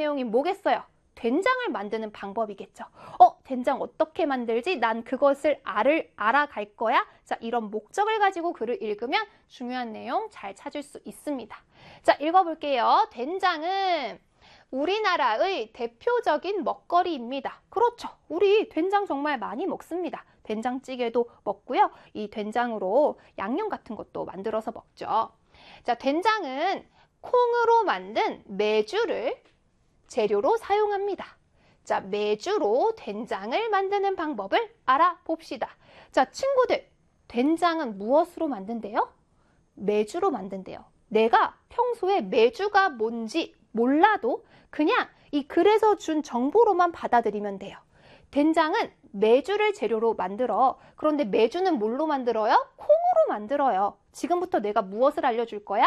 내용이 뭐겠어요? 된장을 만드는 방법이겠죠. 된장 어떻게 만들지? 난 그것을 알아갈 거야. 자, 이런 목적을 가지고 글을 읽으면 중요한 내용 잘 찾을 수 있습니다. 자, 읽어볼게요. 된장은 우리나라의 대표적인 먹거리입니다. 그렇죠. 우리 된장 정말 많이 먹습니다. 된장찌개도 먹고요. 이 된장으로 양념 같은 것도 만들어서 먹죠. 자, 된장은 콩으로 만든 메주를 재료로 사용합니다. 자, 메주로 된장을 만드는 방법을 알아봅시다. 자, 친구들, 된장은 무엇으로 만든대요? 메주로 만든대요. 내가 평소에 메주가 뭔지 몰라도 그냥 이 글에서 준 정보로만 받아들이면 돼요. 된장은 메주를 재료로 만들어. 그런데 메주는 뭘로 만들어요? 콩으로 만들어요. 지금부터 내가 무엇을 알려줄 거야?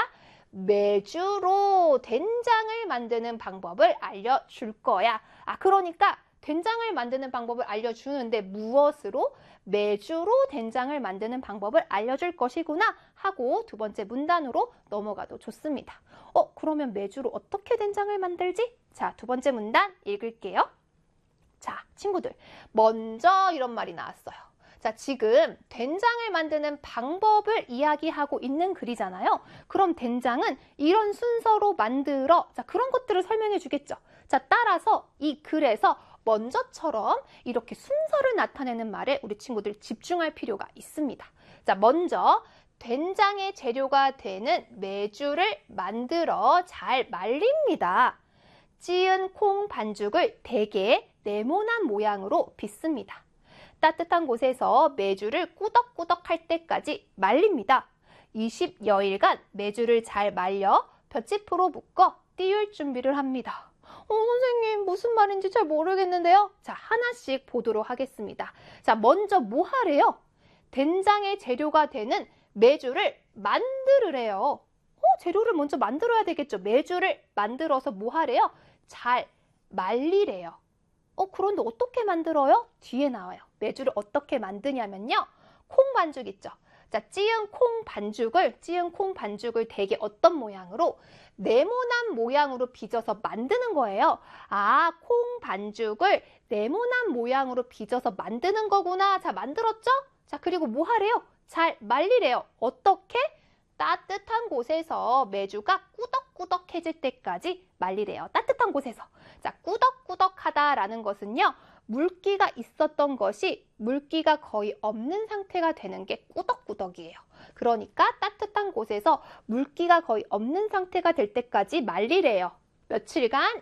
메주로 된장을 만드는 방법을 알려줄 거야. 그러니까 된장을 만드는 방법을 알려주는데 무엇으로? 메주로 된장을 만드는 방법을 알려줄 것이구나 하고 두 번째 문단으로 넘어가도 좋습니다. 그러면 메주로 어떻게 된장을 만들지? 자, 두 번째 문단 읽을게요. 자, 친구들, 먼저 이런 말이 나왔어요. 자, 지금 된장을 만드는 방법을 이야기하고 있는 글이잖아요. 그럼 된장은 이런 순서로 만들어. 자, 그런 것들을 설명해 주겠죠. 자, 따라서 이 글에서 먼저처럼 이렇게 순서를 나타내는 말에 우리 친구들 집중할 필요가 있습니다. 자, 먼저 된장의 재료가 되는 메주를 만들어 잘 말립니다. 찌은 콩 반죽을 대개 네모난 모양으로 빚습니다. 따뜻한 곳에서 메주를 꾸덕꾸덕 할 때까지 말립니다. 20여일간 메주를 잘 말려 볏짚으로 묶어 띄울 준비를 합니다. 선생님 무슨 말인지 잘 모르겠는데요. 자, 하나씩 보도록 하겠습니다. 자, 먼저 뭐 하래요? 된장의 재료가 되는 메주를 만들으래요. 재료를 먼저 만들어야 되겠죠. 메주를 만들어서 뭐 하래요? 잘 말리래요. 그런데 어떻게 만들어요? 뒤에 나와요. 메주를 어떻게 만드냐면요. 콩 반죽 있죠. 자, 찌은 콩 반죽을 되게 어떤 모양으로? 네모난 모양으로 빚어서 만드는 거예요. 콩 반죽을 네모난 모양으로 빚어서 만드는 거구나. 자, 만들었죠? 자, 그리고 뭐 하래요? 잘 말리래요. 어떻게? 따뜻한 곳에서 메주가 꾸덕꾸덕해질 때까지 말리래요. 따뜻한 곳에서. 자, 꾸덕꾸덕하다라는 것은요. 물기가 있었던 것이 물기가 거의 없는 상태가 되는 게 꾸덕꾸덕이에요. 그러니까 따뜻한 곳에서 물기가 거의 없는 상태가 될 때까지 말리래요. 며칠간?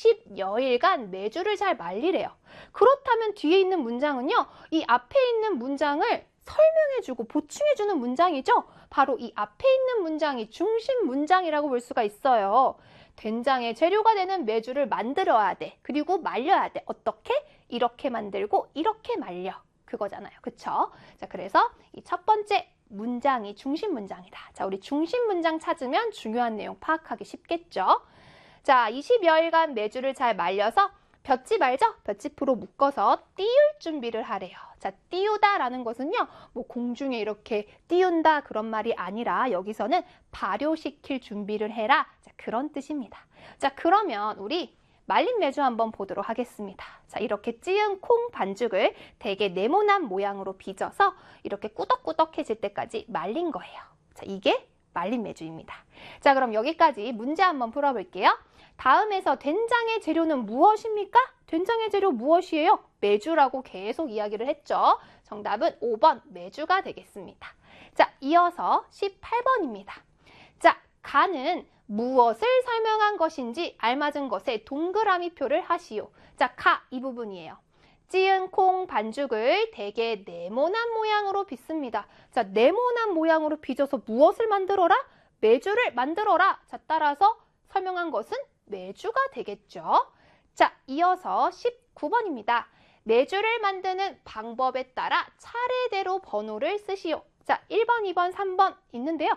20여일간 메주를 잘 말리래요. 그렇다면 뒤에 있는 문장은요. 이 앞에 있는 문장을 설명해주고 보충해주는 문장이죠. 바로 이 앞에 있는 문장이 중심 문장이라고 볼 수가 있어요. 된장의 재료가 되는 메주를 만들어야 돼. 그리고 말려야 돼. 어떻게? 이렇게 만들고 이렇게 말려. 그거잖아요. 그쵸? 자, 그래서 이 첫 번째 문장이 중심 문장이다. 자, 우리 중심 문장 찾으면 중요한 내용 파악하기 쉽겠죠? 자, 20여일간 메주를 잘 말려서 볏짚 알죠? 볏짚으로 묶어서 띄울 준비를 하래요. 자, 띄우다라는 것은요. 뭐 공중에 이렇게 띄운다 그런 말이 아니라 여기서는 발효시킬 준비를 해라. 자, 그런 뜻입니다. 자, 그러면 우리 말린 메주 한번 보도록 하겠습니다. 자, 이렇게 찌은 콩 반죽을 되게 네모난 모양으로 빚어서 이렇게 꾸덕꾸덕해질 때까지 말린 거예요. 자, 이게 말린 메주입니다. 자, 그럼 여기까지 문제 한번 풀어볼게요. 다음에서 된장의 재료는 무엇입니까? 된장의 재료 무엇이에요? 메주라고 계속 이야기를 했죠. 정답은 5번 메주가 되겠습니다. 자, 이어서 18번입니다. 자, 가는 무엇을 설명한 것인지 알맞은 것에 동그라미표를 하시오. 자, 가 이 부분이에요. 찌은 콩 반죽을 되게 네모난 모양으로 빚습니다. 자, 네모난 모양으로 빚어서 무엇을 만들어라? 메주를 만들어라. 자, 따라서 설명한 것은 메주가 되겠죠. 자, 이어서 19번입니다. 메주를 만드는 방법에 따라 차례대로 번호를 쓰시오. 자, 1번, 2번, 3번 있는데요.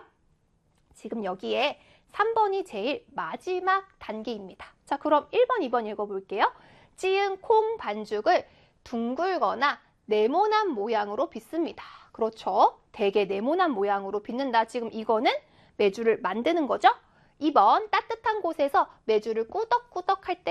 지금 여기에 3번이 제일 마지막 단계입니다. 자, 그럼 1번, 2번 읽어볼게요. 찌은 콩 반죽을 둥글거나 네모난 모양으로 빚습니다. 그렇죠. 되게 네모난 모양으로 빚는다. 지금 이거는 메주를 만드는 거죠. 2번 따뜻한 곳에서 메주를 꾸덕꾸덕 할 때